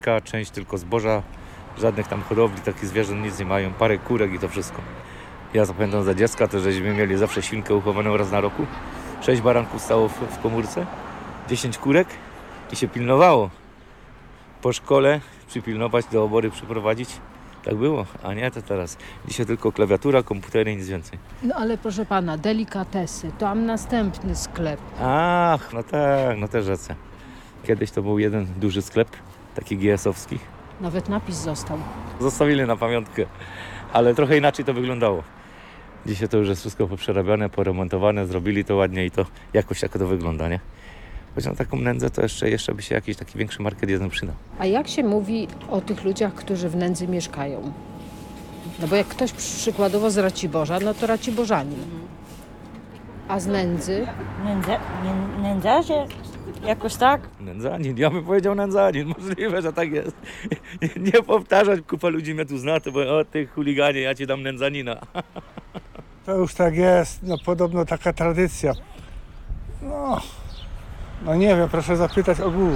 Część tylko zboża, żadnych tam hodowli, takich zwierząt nic nie mają, parę kurek i to wszystko. Ja zapamiętam za dziecka to, żeśmy mieli zawsze świnkę uchowaną raz na roku. 6 baranków stało w komórce, 10 kurek i się pilnowało. Po szkole przypilnować, do obory przyprowadzić. Tak było, a nie to teraz. Dzisiaj tylko klawiatura, komputery i nic więcej. No ale proszę pana, delikatesy, to mam następny sklep. Ach, no tak, no też rację. Kiedyś to był jeden duży sklep, taki GS-owski. Nawet napis został. Zostawili na pamiątkę, ale trochę inaczej to wyglądało. Dzisiaj to już jest wszystko poprzerabiane, poremontowane, zrobili to ładnie i to jakoś tak to wygląda, nie? Choć na taką nędzę to jeszcze by się jakiś taki większy market jeden przydał. A jak się mówi o tych ludziach, którzy w nędzy mieszkają? No bo jak ktoś przykładowo z Raciborza, no to Raciborzanin. A z nędzy? Nędzarze? Jakoś tak? Nędzanin, ja bym powiedział nędzanin, możliwe, że tak jest. Nie powtarzać, kupa ludzi mnie tu zna, to bo o ty chuliganie, ja ci dam nędzanina. To już tak jest, no podobno taka tradycja. No nie wiem, proszę zapytać ogółu.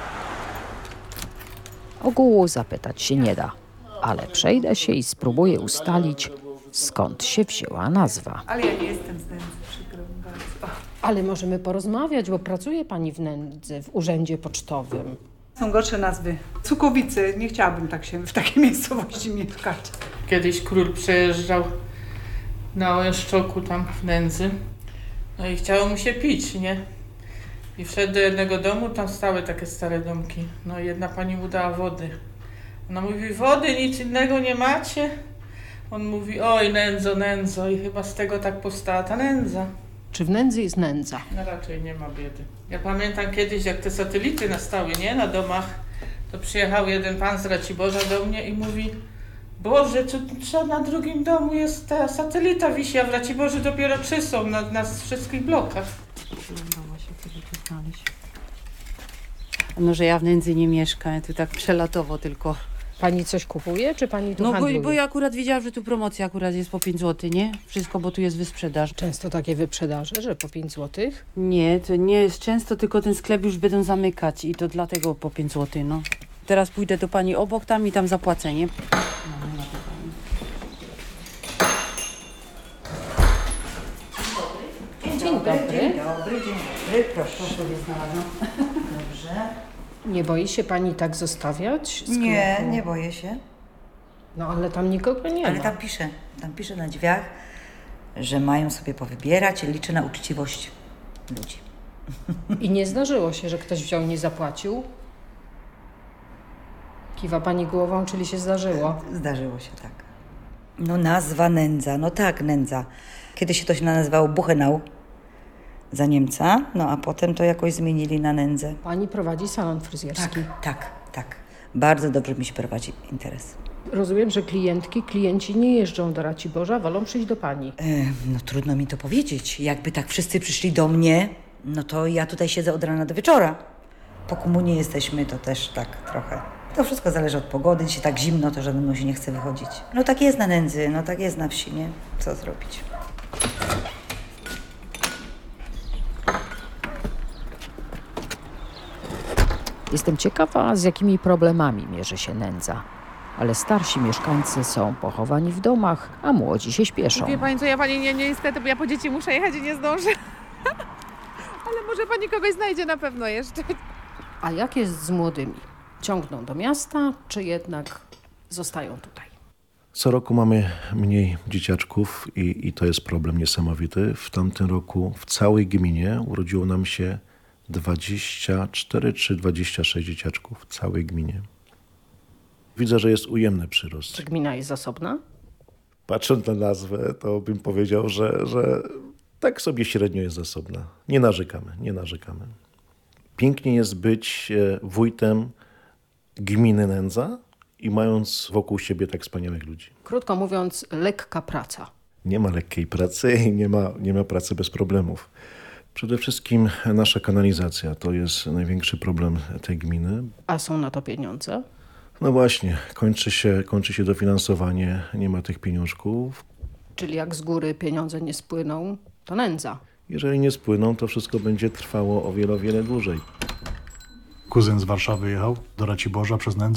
Ogółu zapytać się nie da, ale przejdę się i spróbuję ustalić, skąd się wzięła nazwa. Ale ja nie jestem z nędzy, przykro mi bardzo. Ale możemy porozmawiać, bo pracuje pani w nędzy, w urzędzie pocztowym. Są gorsze nazwy. Cukowice, nie chciałabym tak się w takiej miejscowości mieszkać. Kiedyś król przejeżdżał na Łęszczoku tam w nędzy, no i chciało mu się pić, nie? I wszedł do jednego domu, tam stały takie stare domki. No i jedna pani mu dała wody. Ona mówi, wody, nic innego nie macie? On mówi, oj nędzo, i chyba z tego tak powstała ta nędza. Czy w nędzy jest nędza? No raczej nie ma biedy. Ja pamiętam kiedyś, jak te satelity nastały, nie? Na domach, to przyjechał jeden pan z Raciborza do mnie i mówi, Boże, co na drugim domu jest ta satelita wisi, a w Raciborzu dopiero 3 są na wszystkich blokach. No, że ja w nędzy nie mieszkam, ja tu tak przelatowo tylko. Pani coś kupuje, czy pani tu No handluje? bo ja akurat wiedziałam, że tu promocja akurat jest po 5 zł, nie? Wszystko, bo tu jest wysprzedaż. Często takie wyprzedaże, że po 5 zł? Nie, to nie jest często, tylko ten sklep już będą zamykać i to dlatego po 5 zł, no. Teraz pójdę do pani obok tam i tam zapłacę, nie? Dzień dobry. Dzień dobry. Proszę. Znalazłam. Dobrze. Nie boi się pani tak zostawiać sklepu? Nie boję się. No ale tam nikogo nie Ale ma. tam pisze na drzwiach, że mają sobie powybierać. Liczę na uczciwość ludzi. I nie zdarzyło się, że ktoś wziął i nie zapłacił? Kiwa pani głową, czyli się zdarzyło? Zdarzyło się, tak. No nazwa nędza, no tak, nędza. Kiedyś się to się nazywało Buchenau za Niemca, no a potem to jakoś zmienili na nędzę. Pani prowadzi salon fryzjerski. Tak. Bardzo dobrze mi się prowadzi interes. Rozumiem, że klienci nie jeżdżą do Raciborza, wolą przyjść do pani. No trudno mi to powiedzieć. Jakby tak wszyscy przyszli do mnie, no to ja tutaj siedzę od rana do wieczora. Po komunie jesteśmy, to też tak trochę. To wszystko zależy od pogody. Dzisiaj tak zimno, to żadnemu się nie chce wychodzić. No tak jest na nędzy, no tak jest na wsi, nie? Co zrobić? Jestem ciekawa, z jakimi problemami mierzy się nędza. Ale starsi mieszkańcy są pochowani w domach, a młodzi się śpieszą. Wie pani co, ja pani niestety, bo ja po dzieci muszę jechać i nie zdążę. Ale może pani kogoś znajdzie na pewno jeszcze. A jak jest z młodymi? Ciągną do miasta, czy jednak zostają tutaj? Co roku mamy mniej dzieciaczków i to jest problem niesamowity. W tamtym roku w całej gminie urodziło nam się 24 czy 26 dzieciaczków w całej gminie. Widzę, że jest ujemny przyrost. Czy gmina jest zasobna? Patrząc na nazwę, to bym powiedział, że tak sobie średnio jest zasobna. Nie narzekamy. Pięknie jest być wójtem gminy Nędza i mając wokół siebie tak wspaniałych ludzi. Krótko mówiąc, lekka praca. Nie ma lekkiej pracy i nie ma pracy bez problemów. Przede wszystkim nasza kanalizacja to jest największy problem tej gminy. A są na to pieniądze? No właśnie, kończy się dofinansowanie, nie ma tych pieniążków. Czyli jak z góry pieniądze nie spłyną, to nędza. Jeżeli nie spłyną, to wszystko będzie trwało o wiele dłużej. Kuzyn z Warszawy jechał do Raciborza przez Nędzę.